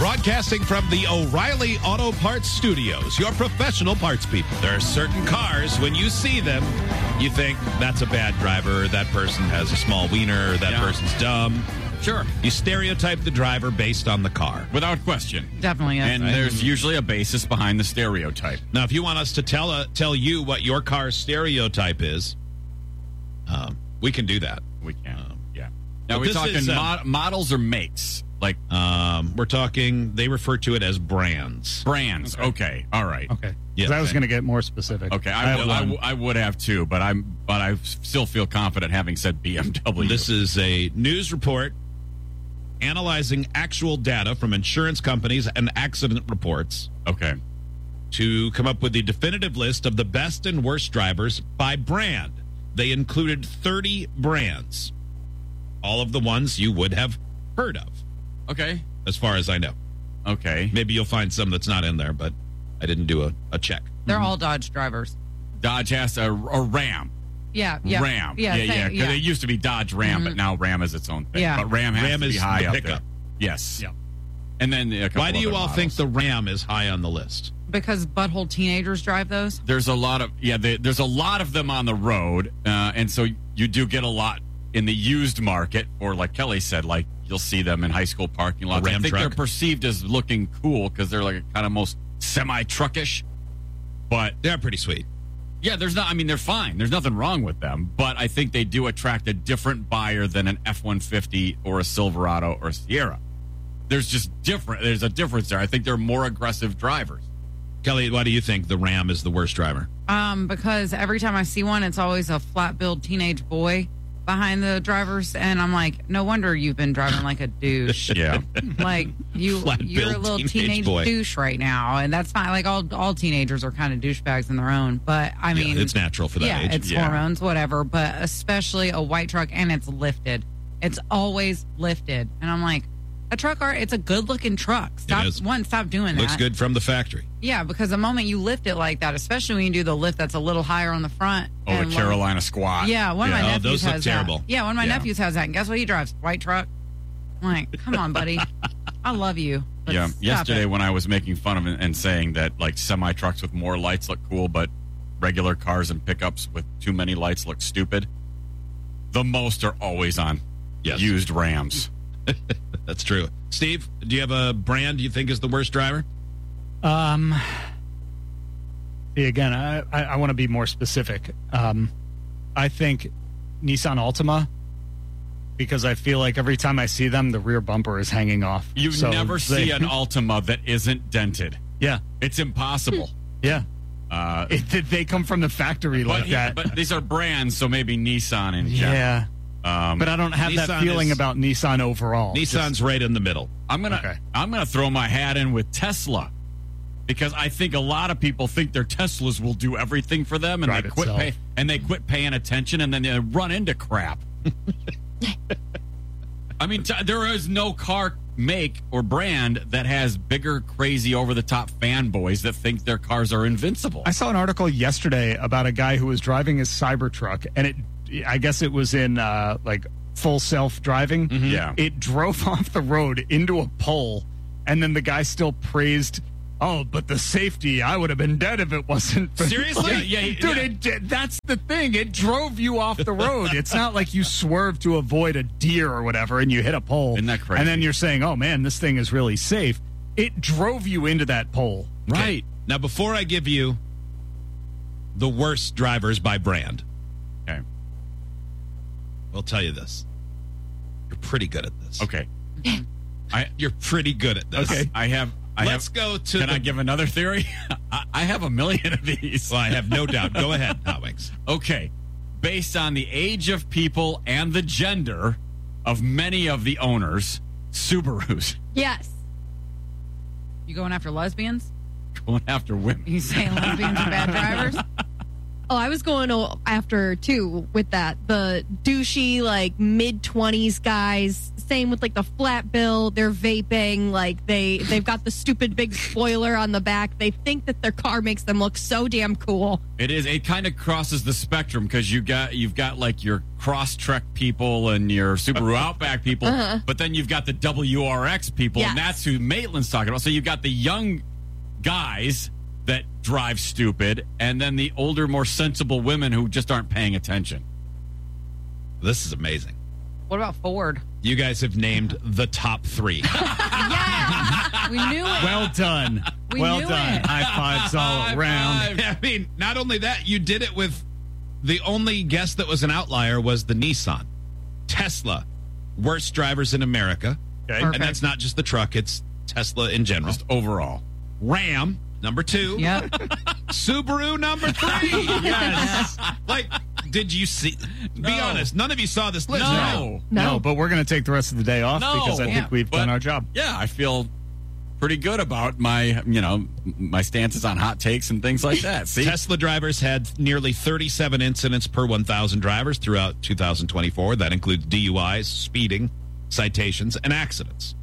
Broadcasting from the O'Reilly Auto Parts Studios, your professional parts people. There are certain cars, when you see them, you think that's a bad driver, that person has a small wiener, that person's dumb. Sure. You stereotype the driver based on the car. Without question. Definitely. And there's usually a basis behind the stereotype. Now, if you want us to tell you what your car's stereotype is, we can do that. We can. Yeah. Now, But we're this talking is, models or makes? Like we're talking, they refer to it as brands. brands. Okay. All right. Okay. Yeah, 'Cause I was going to get more specific. Okay. I I would have too, but I still feel confident having said BMW. This is a news report analyzing actual data from insurance companies and accident reports Okay. to come up with the definitive list of the best and worst drivers by brand. They included 30 brands, all of the ones you would have heard of, Okay. as far as I know. Okay. Maybe you'll find some that's not in there, but I didn't do a check. They're all Dodge drivers. Dodge has a Ram. Yeah. Ram. Yeah. Yeah. Because it used to be Dodge Ram, but now Ram is its own thing. Yeah. But Ram has Ram to be is high the up pickup. there. Yes. Yeah. And then a couple Why do you other all think models. the Ram is high on the list? Because butthole teenagers drive those. There's a lot of there's a lot of them on the road, and so you do get a lot in the used market, or like Kelly said, like you'll see them in high school parking lots. A Ram I think truck. they're perceived as looking cool because they're like kind of most semi-truckish. But They're pretty sweet. yeah, they're fine. There's nothing wrong with them. But I think they do attract a different buyer than an F-150 or a Silverado or a Sierra. There's a difference there. I think they're more aggressive drivers. Kelly, why do you think the Ram is the worst driver? Because every time I see one, it's always a flat-billed teenage boy behind the drivers, and I'm like, no wonder you've been driving like a douche. Yeah. Like you're a Flat-billed little teenage teenage boy. douche right now, and that's fine. Like all teenagers are kind of douchebags in their own, but I mean, it's natural for that yeah, age. it's Yeah. hormones, whatever. But especially a white truck, and it's lifted. It's always lifted, and I'm like, it's a good-looking truck. Stop doing that. Looks good from the factory. Yeah, because the moment you lift it like that, especially when you do the lift that's a little higher on the front. Oh, the and Carolina Squat. Yeah, one of my Oh, nephews those look has terrible. that. Yeah, one of my Yeah. nephews has that. And guess what he drives? White truck. I'm like, come on, buddy. I love you. but Yeah. stop Yesterday, it. when I was making fun of it and saying that like semi trucks with more lights look cool, but regular cars and pickups with too many lights look stupid, the most are always on Yes. used Rams. That's true. Steve, do you have a brand you think is the worst driver? Again, I want to be more specific. I think Nissan Altima, because I feel like every time I see them, the rear bumper is hanging off. You So never they- see an Altima that isn't dented. Yeah, It's impossible. yeah. They come from the factory like that. But these are brands, so maybe Nissan in general. yeah. But I don't have Nissan that feeling is- about Nissan overall. Nissan's right in the middle. I'm gonna throw my hat in with Tesla, because I think a lot of people think their Teslas will do everything for them, and Drive they quit paying attention, and then they run into crap. I mean, there is no car make or brand that has bigger, crazy, over-the-top fanboys that think their cars are invincible. I saw an article yesterday about a guy who was driving his Cybertruck, and I guess it was in like full self-driving. Yeah. It drove off the road into a pole, and then the guy still praised, oh, but the safety, I would have been dead if it wasn't. For Seriously? Dude, that's the thing. It drove you off the road. It's not like you swerved to avoid a deer or whatever and you hit a pole. Isn't that crazy? And then you're saying, oh, man, this thing is really safe. It drove you into that pole. Right. Now, before I give you the worst drivers by brand, Okay. I'll tell you this. You're pretty good at this. Okay. You're pretty good at this. Okay. Let's go to Can I give another theory? I have a million of these. Well, I have no doubt. Go ahead, Hot Wings. Okay. Based on the age of people and the gender of many of the owners, Subarus. Yes. You going after lesbians? Going after women. You saying lesbians are bad drivers? Oh, I was going after, too, with that. The douchey, like, mid-20s guys. Same with, like, the flat bill. They're vaping. Like, they've got the stupid big spoiler on the back. They think that their car makes them look so damn cool. It kind of crosses the spectrum because you've got, like, your Crosstrek people and your Subaru Outback people, but then you've got the WRX people, and that's who Maitland's talking about. So you've got the young guys that drive stupid, and then the older, more sensible women who just aren't paying attention. This is amazing. What about Ford? You guys have named the top 3. Yeah, we knew it. Well done. Well knew done. it. High fives all around. I mean, not only that, you did it with the only guess that was an outlier was the Nissan. Tesla, worst drivers in America. Okay. And that's not just the truck, it's Tesla in general. Just overall. Ram, number 2. Yep. Subaru, number 3. Yes. Like, did you see? Be No. honest, none of you saw this list. right? No, but we're going to take the rest of the day off because I think we've done our job. Yeah, I feel pretty good about my stances on hot takes and things like that. See? Tesla drivers had nearly 37 incidents per 1,000 drivers throughout 2024. That includes DUIs, speeding, citations, and accidents.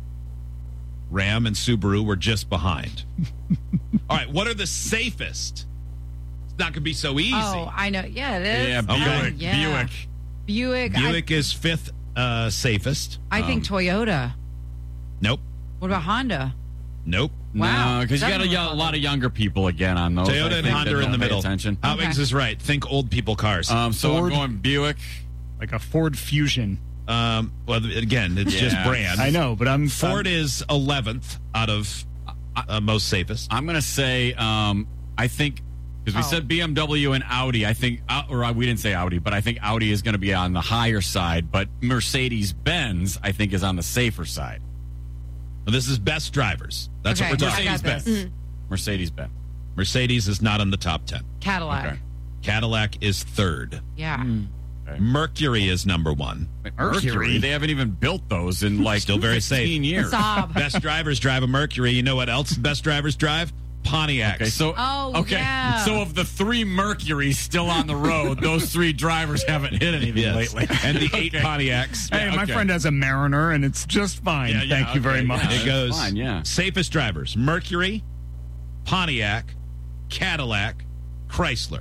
Ram and Subaru were just behind. All right, what are the safest? It's not going to be so easy. Oh, I know. Yeah, it is. Yeah, Buick. Yeah. Buick. Buick is 5th safest. I think Toyota. Nope. What about Honda? Nope. Wow. No, because you got a lot of younger people again on those. Toyota and Honda are in the middle. Attention. Outwings is right. Think old people cars. So Ford. I'm going Buick. Like a Ford Fusion. Well, again, it's just brand. I know, but Ford is 11th out of most safest. I'm going to say, I think, because we said BMW and Audi, I think, or we didn't say Audi, but I think Audi is going to be on the higher side, but Mercedes-Benz, I think, is on the safer side. Well, this is best drivers. That's Okay, what we're talking I about. got this. Mercedes-Benz. Mercedes is not in the top 10. Cadillac. Okay. Cadillac is 3rd. Yeah. Mercury is number 1. Mercury? They haven't even built those in like Still very 15 safe. years. Saab. Best drivers drive a Mercury. You know what else best drivers drive? Pontiacs. Okay, so yeah. so of the 3 Mercuries still on the road, those 3 drivers haven't hit anything Yes. lately. And the 8 Pontiacs. hey, my friend has a Mariner, and it's just fine. Yeah, Thank you very okay, much. yeah. It goes fine, yeah. safest drivers: Mercury, Pontiac, Cadillac, Chrysler,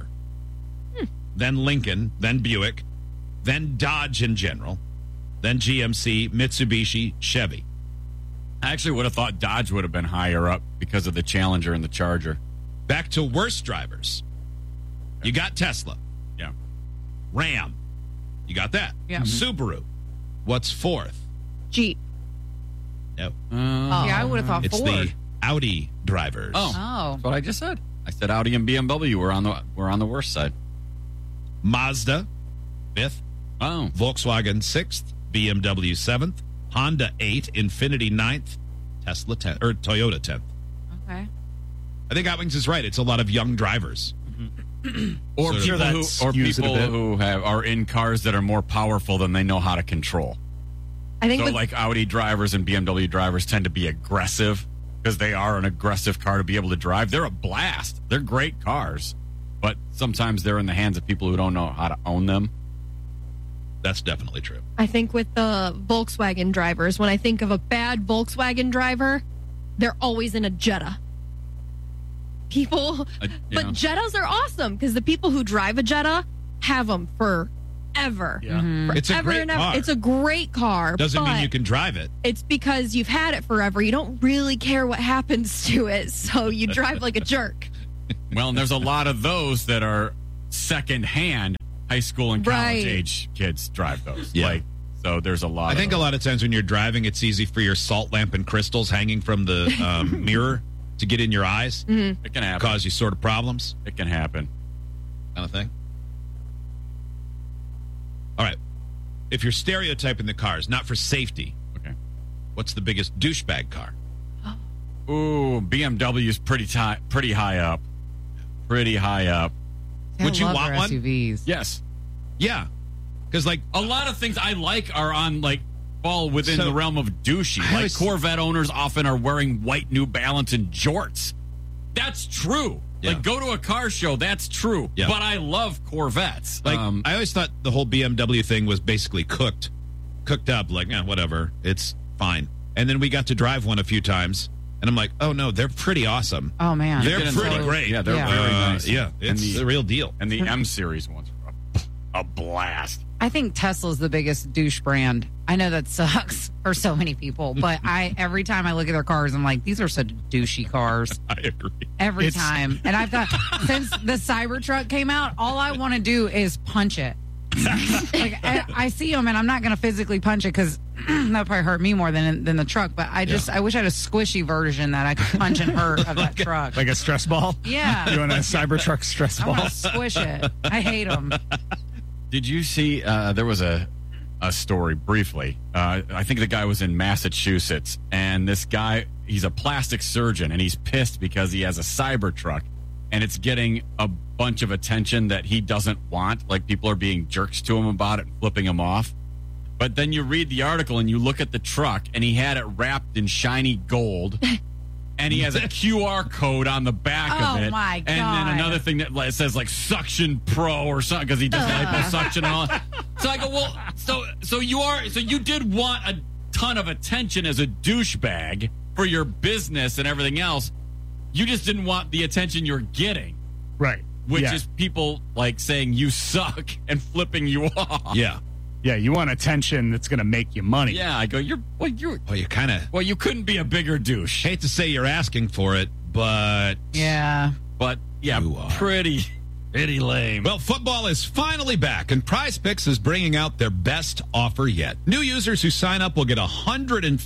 then Lincoln, then Buick, then Dodge in general, then GMC, Mitsubishi, Chevy. I actually would have thought Dodge would have been higher up because of the Challenger and the Charger. Back to worst drivers. You got Tesla, Yeah. Ram. You got that. Yeah. Subaru. What's 4th? Jeep. No. Yeah, I would have thought It's Ford. the Audi drivers. Oh. That's what I just said. I said Audi and BMW were on the worst side. Mazda, 5th. Oh. Volkswagen 6th, BMW 7th, Honda 8th, Infiniti 9th, Tesla 10th, or Toyota 10th. Okay. I think Outwings is right. It's a lot of young drivers. Or Sort of. people, That who, or skews it a people bit. who are in cars that are more powerful than they know how to control. I think So with, like Audi drivers and BMW drivers tend to be aggressive because they are an aggressive car to be able to drive. They're a blast. They're great cars, but sometimes they're in the hands of people who don't know how to own them. That's definitely true. I think with the Volkswagen drivers, when I think of a bad Volkswagen driver, they're always in a Jetta. People, but Jettas are awesome because the people who drive a Jetta have them forever. Yeah. It's a Forever great and ever. car. It's a great car. Doesn't mean but you can drive it. It's because you've had it forever. You don't really care what happens to it, so you drive like a jerk. Well, and there's a lot of those that are secondhand high school and college Right. age kids drive those. Yeah. So there's a lot I think a of lot of times when you're driving, it's easy for your salt lamp and crystals hanging from the mirror to get in your eyes, it can happen. cause you sort of problems, It can happen. kind of thing. All right. If you're stereotyping the cars, not for safety, Okay. what's the biggest douchebag car? Ooh, BMW's pretty high up. Pretty high up. Would you I love want their one? SUVs. Yes. Yeah. Because, like, A lot of things I like are on fall within So- the realm of douchey. I was- Corvette owners often are wearing white New Balance and jorts. That's true. Yeah. Like, go to a car show. That's true. Yeah. But I love Corvettes. Like, I always thought the whole BMW thing was basically cooked up. Like, whatever. It's fine. And then we got to drive one a few times. And I'm like, oh, no, they're pretty awesome. Oh, man. They're pretty great. Yeah, they're very nice. Yeah, it's the real deal. And the M Series ones are a blast. I think Tesla's the biggest douche brand. I know that sucks for so many people, but every time I look at their cars, I'm like, these are such douchey cars. I agree. Every time. And I've got, since the Cybertruck came out, all I want to do is punch it. Like, I see them, and I'm not going to physically punch it because that would probably hurt me more than the truck. But I wish I had a squishy version that I could punch and hurt of that truck. Like a stress ball? Yeah. You want a Cybertruck stress I ball? want to squish it. I hate them. Did you see, there was a story briefly. I think the guy was in Massachusetts, and this guy, he's a plastic surgeon, and he's pissed because he has a Cybertruck, and it's getting a bunch of attention that he doesn't want. Like, people are being jerks to him about it and flipping him off. But then you read the article and you look at the truck, and he had it wrapped in shiny gold. And he has a QR code on the back of it. Oh, my God. And then another thing that says, like, Suction Pro or something, because he does liposuction and all. So I go, well, so you did want a ton of attention as a douchebag for your business and everything else. You just didn't want the attention you're getting. Right. Which is people, like, saying you suck and flipping you off. Yeah. Yeah, you want attention that's going to make you money. Yeah, I go, you kind of... Well, you couldn't be a bigger douche. Hate to say you're asking for it, but... Yeah. But, yeah, You are. pretty lame. Well, football is finally back, and Prize Picks is bringing out their best offer yet. New users who sign up will get $150 in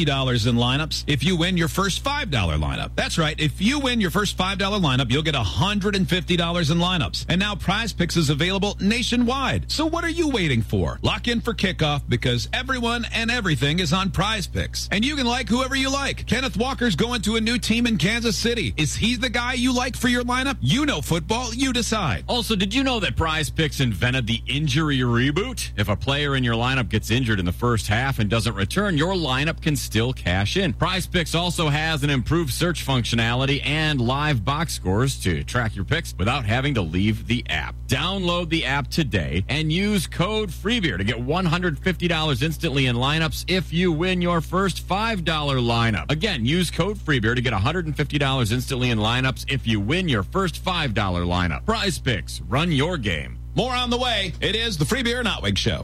lineups if you win your first $5 lineup. That's right. If you win your first $5 lineup, you'll get $150 in lineups. And now Prize Picks is available nationwide. So what are you waiting for? Lock in for kickoff because everyone and everything is on Prize Picks. And you can like whoever you like. Kenneth Walker's going to a new team in Kansas City. Is he the guy you like for your lineup? You know football. You decide. Also, did you know that Prize Picks invented the injury reboot? If a player in your lineup gets injured in the first half and doesn't return, your lineup can still cash in. Prize Picks also has an improved search functionality and live box scores to track your picks without having to leave the app. Download the app today and use code FREEBEER to get $150 instantly in lineups if you win your first $5 lineup. Again, use code FREEBEER to get $150 instantly in lineups if you win your first $5 lineup. Prize Picks, run your game. More on the way. It is the Free Beer Notwig Show.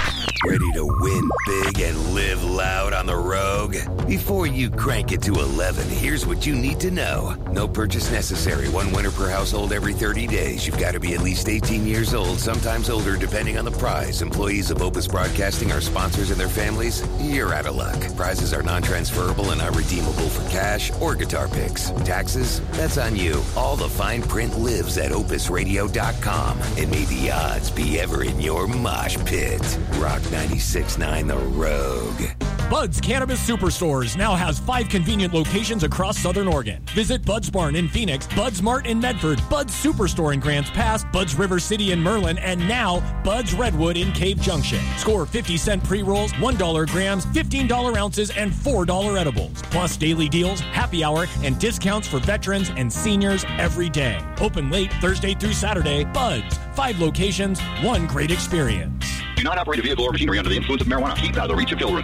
Ready to win big and live loud on the Rogue? Before you crank it to 11, here's what you need to know. No purchase necessary. One winner per household every 30 days. You've got to be at least 18 years old, sometimes older, depending on the prize. Employees of Opus Broadcasting are sponsors and their families. You're out of luck. Prizes are non-transferable and not redeemable for cash or guitar picks. Taxes? That's on you. All the fine print lives at opusradio.com. And may the odds be ever in your mosh pit. Rock 96.9 The Rogue. Bud's Cannabis Superstores now has 5 convenient locations across Southern Oregon. Visit Bud's Barn in Phoenix, Bud's Mart in Medford, Bud's Superstore in Grants Pass, Bud's River City in Merlin, and now Bud's Redwood in Cave Junction. Score 50-cent pre-rolls, $1 grams, $15 ounces, and $4 edibles. Plus daily deals, happy hour, and discounts for veterans and seniors every day. Open late Thursday through Saturday. Bud's. 5 locations, 1 great experience. Do not operate a vehicle or machinery under the influence of marijuana. Keep out of the reach of children.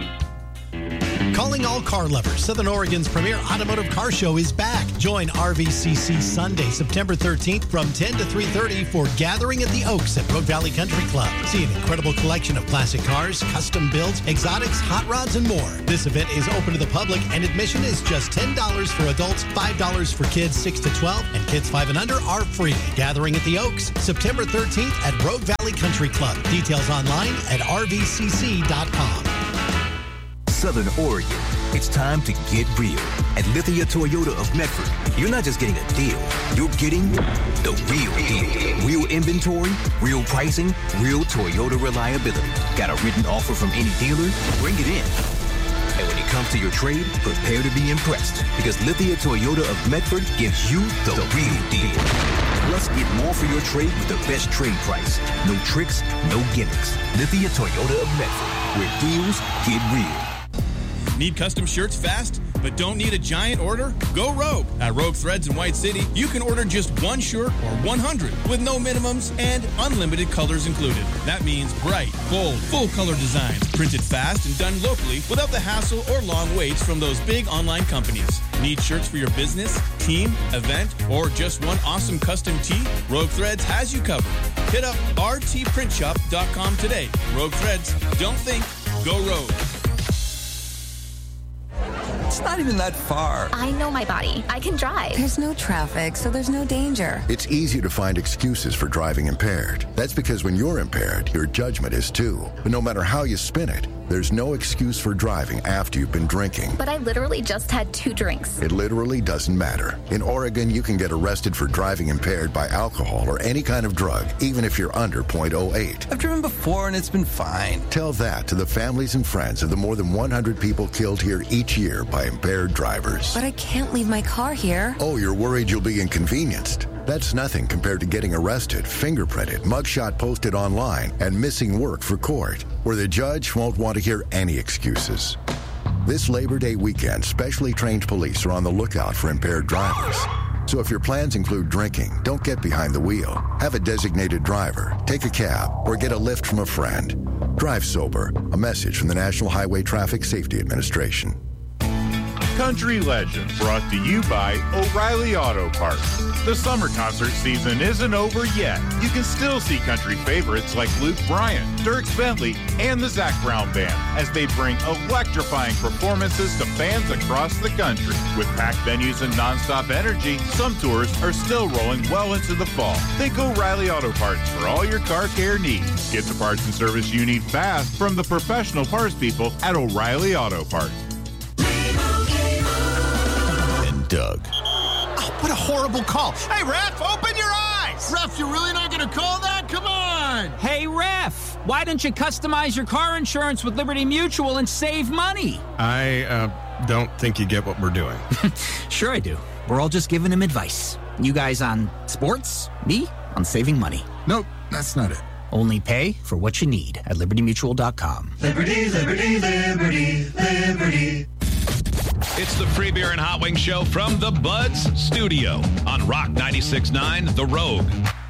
Calling all car lovers, Southern Oregon's premier automotive car show is back. Join RVCC Sunday, September 13th from 10 to 3:30 for Gathering at the Oaks at Rogue Valley Country Club. See an incredible collection of classic cars, custom builds, exotics, hot rods, and more. This event is open to the public and admission is just $10 for adults, $5 for kids 6 to 12, and kids 5 and under are free. Gathering at the Oaks, September 13th at Rogue Valley Country Club. Details online at rvcc.com. Southern Oregon, it's time to get real. At Lithia Toyota of Medford, you're not just getting a deal, you're getting the real deal. Real inventory, real pricing, real Toyota reliability. Got a written offer from any dealer? Bring it in. And when it comes to your trade, prepare to be impressed, because Lithia Toyota of Medford gives you the real deal. Plus, get more for your trade with the best trade price. No tricks, no gimmicks. Lithia Toyota of Medford, where deals get real. Need custom shirts fast? but don't need a giant order? Go Rogue. At Rogue Threads in White City, you can order just one shirt or 100 with no minimums and unlimited colors included. That means bright, bold, full color designs, printed fast and done locally without the hassle or long waits from those big online companies. Need shirts for your business, team, event, or just one awesome custom tee? Rogue Threads has you covered. Hit up rtprintshop.com today. Rogue Threads, don't think, go Rogue. It's not even that far. I know my body. I can drive. There's no traffic, so there's no danger. It's easy to find excuses for driving impaired. That's because when you're impaired, your judgment is too. But no matter how you spin it, there's no excuse for driving after you've been drinking. But I literally just had 2 drinks. It literally doesn't matter. In Oregon, you can get arrested for driving impaired by alcohol or any kind of drug, even if you're under .08. I've driven before and it's been fine. Tell that to the families and friends of the more than 100 people killed here each year by impaired drivers. But I can't leave my car here. Oh, you're worried you'll be inconvenienced? That's nothing compared to getting arrested, fingerprinted, mugshot posted online, and missing work for court, where the judge won't want to hear any excuses. This Labor Day weekend, specially trained police are on the lookout for impaired drivers. So if your plans include drinking, don't get behind the wheel. Have a designated driver, take a cab, or get a lift from a friend. Drive sober. A message from the National Highway Traffic Safety Administration. Country Legend, brought to you by O'Reilly Auto Parts. The summer concert season isn't over yet. You can still see country favorites like Luke Bryan, Dierks Bentley, and the Zac Brown Band as they bring electrifying performances to fans across the country. With packed venues and nonstop energy, some tours are still rolling well into the fall. Think O'Reilly Auto Parts for all your car care needs. Get the parts and service you need fast from the professional parts people at O'Reilly Auto Parts. Doug. Oh, what a horrible call. Hey, ref, open your eyes. Ref, you're really not going to call that? Come on. Hey, ref, why don't you customize your car insurance with Liberty Mutual and save money? I don't think you get what we're doing. Sure I do. We're all just giving him advice. You guys on sports, me on saving money. Nope, that's not it. Only pay for what you need at libertymutual.com. Liberty, liberty, liberty, liberty. It's the Free Beer and Hot Wings Show from the Buds Studio on Rock 96.9 The Rogue.